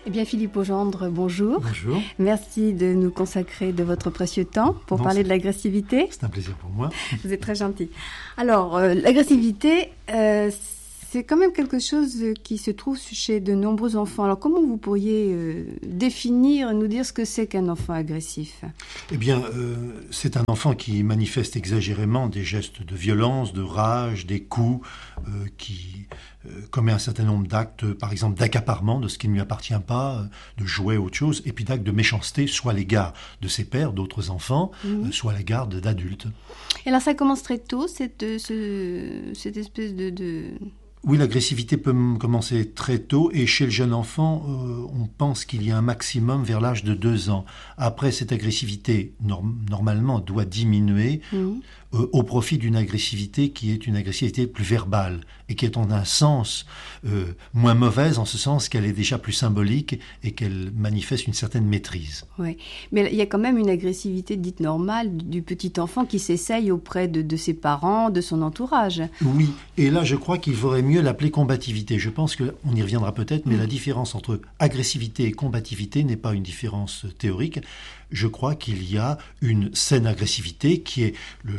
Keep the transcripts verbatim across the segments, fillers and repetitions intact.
Eh bien, Philippe Augendre, bonjour. Bonjour. Merci de nous consacrer de votre précieux temps pour non, parler de l'agressivité. C'est un plaisir pour moi. Vous êtes très gentil. Alors, euh, l'agressivité, euh, c'est quand même quelque chose qui se trouve chez de nombreux enfants. Alors, comment vous pourriez euh, définir, nous dire ce que c'est qu'un enfant agressif ? Eh bien, euh, c'est un enfant qui manifeste exagérément des gestes de violence, de rage, des coups, euh, qui euh, commet un certain nombre d'actes, par exemple d'accaparement de ce qui ne lui appartient pas, de jouets, autre chose, et puis d'actes de méchanceté, soit à l'égard de ses pères, d'autres enfants, mmh. euh, soit à l'égard d'adultes. Et alors, ça commence très tôt, cette, ce, cette espèce de... de... Oui, l'agressivité peut commencer très tôt et chez le jeune enfant, euh, on pense qu'il y a un maximum vers l'âge de deux ans. Après, cette agressivité, norm- normalement, doit diminuer mmh. euh, au profit d'une agressivité qui est une agressivité plus verbale et qui est en un sens euh, moins mauvaise, en ce sens qu'elle est déjà plus symbolique et qu'elle manifeste une certaine maîtrise. Oui, mais il y a quand même une agressivité dite normale du petit enfant qui s'essaye auprès de, de ses parents, de son entourage. Oui, et là, je crois qu'il vaudrait mieux l'appeler combativité. Je pense qu'on y reviendra peut-être, mais mmh. la différence entre agressivité et combativité n'est pas une différence théorique. Je crois qu'il y a une saine agressivité qui est le...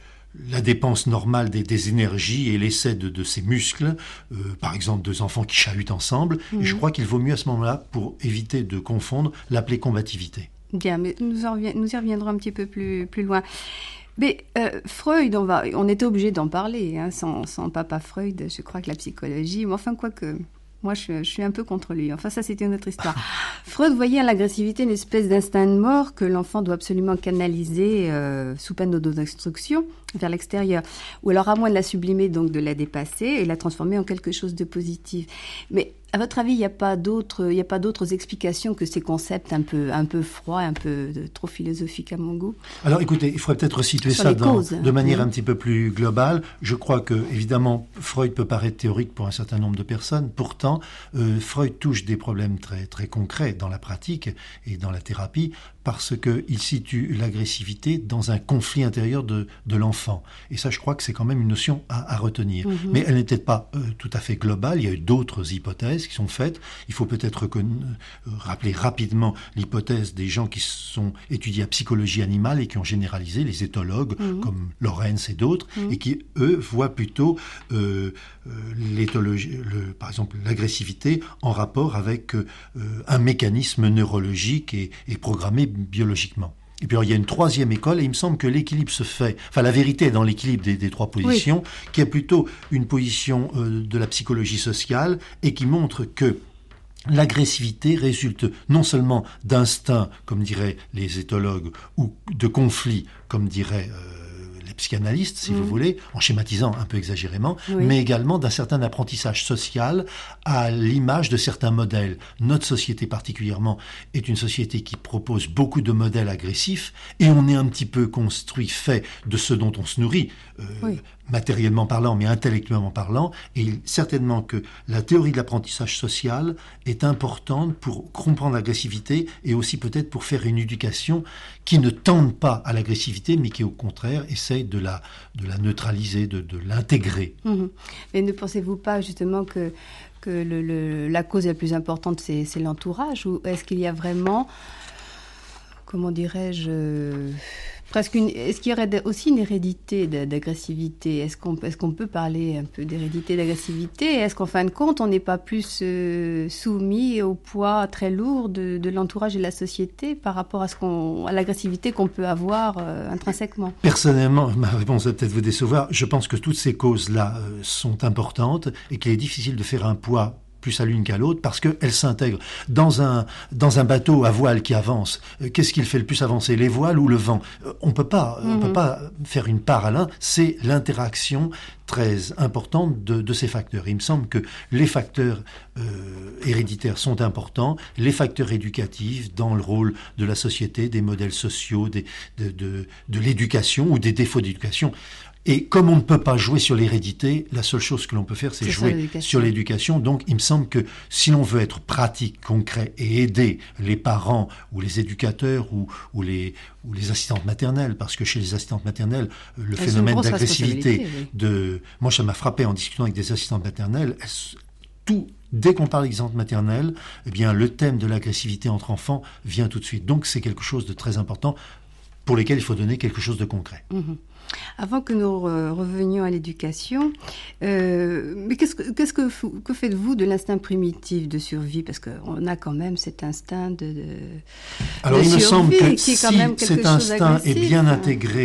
la dépense normale des, des énergies et l'essai de, de ces muscles, euh, par exemple deux enfants qui chahutent ensemble, mmh. et je crois qu'il vaut mieux à ce moment-là, pour éviter de confondre, l'appeler combativité. Bien, mais nous, en revien, nous y reviendrons un petit peu plus, plus loin. Mais euh, Freud, on, va, on était obligé d'en parler, hein, sans, sans papa Freud, je crois que la psychologie, mais enfin quoi que... Moi, je, je suis un peu contre lui. Enfin, ça, c'était une autre histoire. Freud voyait à l'agressivité une espèce d'instinct de mort que l'enfant doit absolument canaliser euh, sous peine d'autodestruction vers l'extérieur. Ou alors, à moins de la sublimer, donc de la dépasser et la transformer en quelque chose de positif. Mais à votre avis, il n'y a pas d'autres, il n'y a pas d'autres explications que ces concepts un peu, un peu froids, un peu de, trop philosophiques à mon goût ? Alors, écoutez, il faudrait peut-être situer ça dans, de manière mmh. un petit peu plus globale. Je crois que, évidemment, Freud peut paraître théorique pour un certain nombre de personnes. Pourtant, euh, Freud touche des problèmes très, très concrets dans la pratique et dans la thérapie parce qu'il situe l'agressivité dans un conflit intérieur de, de l'enfant. Et ça, je crois que c'est quand même une notion à, à retenir. Mmh. Mais elle n'est peut-être pas euh, tout à fait globale. Il y a eu d'autres hypothèses qui sont faites. Il faut peut-être reconna- rappeler rapidement l'hypothèse des gens qui sont étudiés à psychologie animale et qui ont généralisé, les éthologues mmh. comme Lorenz et d'autres, mmh. et qui, eux, voient plutôt euh, euh, l'éthologie, le, par exemple l'agressivité en rapport avec euh, un mécanisme neurologique et, et programmé biologiquement. Et puis alors, il y a une troisième école, et il me semble que l'équilibre se fait, enfin la vérité est dans l'équilibre des, des trois positions, oui. qui est plutôt une position euh, de la psychologie sociale, et qui montre que l'agressivité résulte non seulement d'instincts, comme diraient les éthologues, ou de conflits, comme diraient euh, les psychanalystes, si mmh. vous voulez, en schématisant un peu exagérément, oui. mais également d'un certain apprentissage social à l'image de certains modèles. Notre société particulièrement est une société qui propose beaucoup de modèles agressifs, et on est un petit peu construit, fait de ce dont on se nourrit, euh, oui. matériellement parlant, mais intellectuellement parlant, et certainement que la théorie de l'apprentissage social est importante pour comprendre l'agressivité et aussi peut-être pour faire une éducation qui ne tende pas à l'agressivité, mais qui au contraire essaye de la, de la neutraliser, de, de l'intégrer. Mmh. Mais ne pensez-vous pas justement que, que le, le, la cause la plus importante, c'est, c'est l'entourage, ou est-ce qu'il y a vraiment, comment dirais-je... Presque une, est-ce qu'il y aurait aussi une hérédité d'agressivité ? Est-ce qu'on, est-ce qu'on peut parler un peu d'hérédité d'agressivité ? Est-ce qu'en fin de compte, on n'est pas plus euh, soumis au poids très lourd de, de l'entourage et de la société par rapport à, ce qu'on, à l'agressivité qu'on peut avoir euh, intrinsèquement ? Personnellement, ma réponse va peut-être vous décevoir. Je pense que toutes ces causes-là euh, sont importantes et qu'il est difficile de faire un poids plus à l'une qu'à l'autre, parce qu'elle s'intègre. Dans un, dans un bateau à voile qui avance, euh, qu'est-ce qui le fait le plus avancer, les voiles ou le vent ? euh, On peut pas, mm-hmm. on peut pas faire une part à l'un, c'est l'interaction très importante de, de ces facteurs. Il me semble que les facteurs euh, héréditaires sont importants, les facteurs éducatifs dans le rôle de la société, des modèles sociaux, des, de, de, de l'éducation ou des défauts d'éducation. Et comme on ne peut pas jouer sur l'hérédité, la seule chose que l'on peut faire, c'est, c'est jouer l'éducation. sur l'éducation. Donc, il me semble que si l'on veut être pratique, concret et aider les parents ou les éducateurs ou, ou, les, ou les assistantes maternelles, parce que chez les assistantes maternelles, le elles phénomène d'agressivité, oui. de, moi ça m'a frappé en discutant avec des assistantes maternelles, elles, tout Dès qu'on parle d'exemple maternel, eh bien, le thème de l'agressivité entre enfants vient tout de suite. Donc, c'est quelque chose de très important pour lesquels il faut donner quelque chose de concret. Mmh. Avant que nous re- revenions à l'éducation, euh, mais qu'est-ce que, qu'est-ce que, f- que faites-vous de l'instinct primitif de survie? Parce qu'on a quand même cet instinct de, de, Alors, de il me semble survie que qui est quand si même quelque cet chose instinct est d'agressif, bien hein. intégré